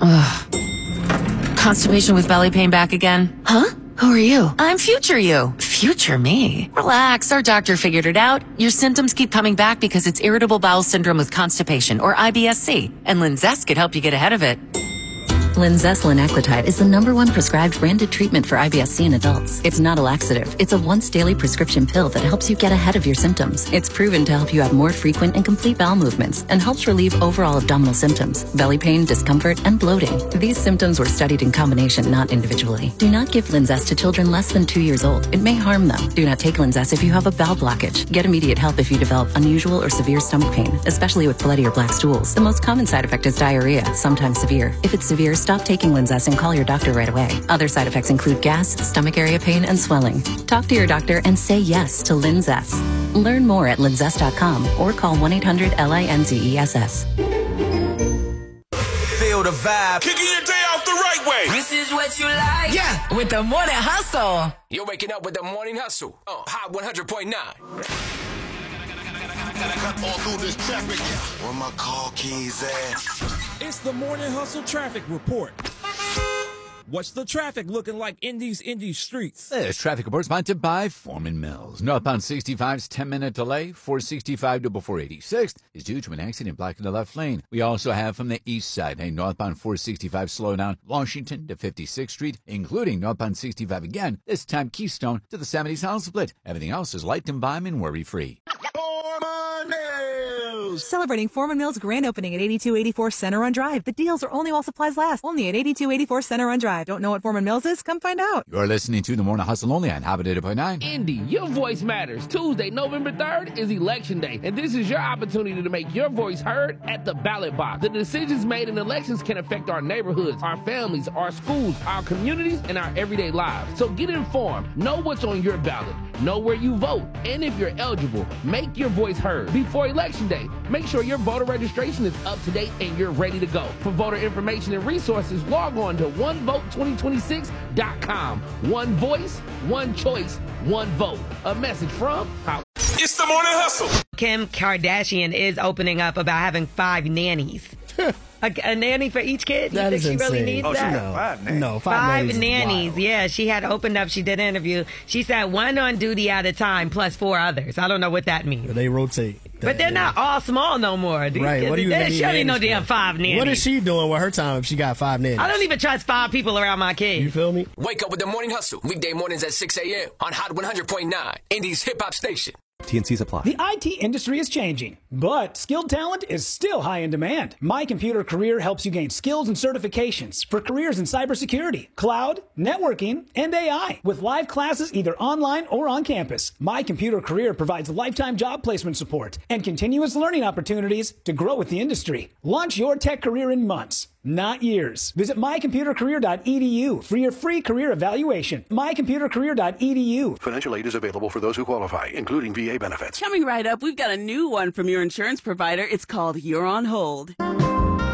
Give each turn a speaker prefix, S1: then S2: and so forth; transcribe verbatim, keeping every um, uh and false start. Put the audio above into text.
S1: Ugh. Constipation with belly pain back again? Huh? Who are you? I'm future you. Future me? Relax, our doctor figured it out. Your symptoms keep coming back because it's irritable bowel syndrome with constipation, or I B S C, and Linzess could help you get ahead of it.
S2: Linzess linaclotide is the number one prescribed branded treatment for I B S C in adults. It's not a laxative. It's a once-daily prescription pill that helps you get ahead of your symptoms. It's proven to help you have more frequent and complete bowel movements and helps relieve overall abdominal symptoms, belly pain, discomfort, and bloating. These symptoms were studied in combination, not individually. Do not give Linzess to children less than two years old. It may harm them. Do not take Linzess if you have a bowel blockage. Get immediate help if you develop unusual or severe stomach pain, especially with bloody or black stools. The most common side effect is diarrhea, sometimes severe. If it's severe, stop taking Linzess and call your doctor right away. Other side effects include gas, stomach area pain, and swelling. Talk to your doctor and say yes to Linzess. Learn more at linzess dot com or call one eight hundred L I N Z E S S.
S3: Feel the vibe. Kicking your day off the right way.
S4: This is what you like.
S3: Yeah.
S4: With the Morning Hustle.
S3: You're waking up with the Morning Hustle. Oh, Hot one hundred point nine.
S5: Cut all through this traffic. Where my car keys at?
S6: It's the Morning Hustle Traffic Report. What's the traffic looking like in these indie streets?
S7: This traffic report sponsored by Foreman Mills. Northbound sixty-five's ten-minute delay, four sixty-five to before eighty-sixth, is due to an accident blocking the left lane. We also have from the east side a northbound four sixty-five slowdown, Washington to fifty-sixth Street, including northbound sixty-five again, this time Keystone to the seventies House Split. Everything else is light and bomb and worry-free.
S8: Celebrating Foreman Mills' grand opening at eighty-two eighty-four Center Run Drive. The deals are only while supplies last. Only at eighty-two eighty-four Center Run Drive. Don't know what Foreman Mills is? Come find out.
S7: You're listening to the Morning Hustle only on Hot eight point nine.
S9: Indy, your voice matters. Tuesday, November third is Election Day, and this is your opportunity to make your voice heard at the ballot box. The decisions made in elections can affect our neighborhoods, our families, our schools, our communities, and our everyday lives. So get informed. Know what's on your ballot. Know where you vote. And if you're eligible, make your voice heard. Before Election Day, make sure your voter registration is up to date and you're ready to go. For voter information and resources, log on to one vote twenty twenty-six dot com. One voice, one choice, one vote. A message from How.
S3: It's the Morning Hustle.
S10: Kim Kardashian is opening up about having five nannies. A, a nanny for each kid? You
S11: That
S10: think
S11: is
S10: she
S11: insane.
S10: really needs
S11: Oh,
S10: that?
S11: no. Five nannies. No, five
S10: Five
S11: nannies is
S10: nannies.
S11: wild.
S10: Yeah, she had opened up. She did an interview. She said one on duty at a time plus four others. I don't know what that means.
S11: They rotate.
S10: But they're not all small no more. These
S11: Right.
S10: kids,
S11: What do you
S10: they,
S11: need
S10: she only
S11: nannies
S10: no damn
S11: for?
S10: five nannies.
S11: What is she doing with her time if she got five nannies?
S10: I don't even trust five people around my kids.
S11: You feel me?
S3: Wake up with the Morning Hustle. Weekday mornings at six a.m. on Hot one hundred point nine. Indy's hip hop station.
S12: T and C's apply.
S13: The I T industry is changing, but skilled talent is still high in demand. My Computer Career helps you gain skills and certifications for careers in cybersecurity, cloud, networking, and A I. With live classes either online or on campus, My Computer Career provides lifetime job placement support and continuous learning opportunities to grow with the industry. Launch your tech career in months, not years. Visit my computer career dot e d u for your free career evaluation. my computer career dot e d u.
S14: Financial aid is available for those who qualify, including V A benefits.
S15: Coming right up, we've got a new one from your insurance provider. It's called You're on Hold.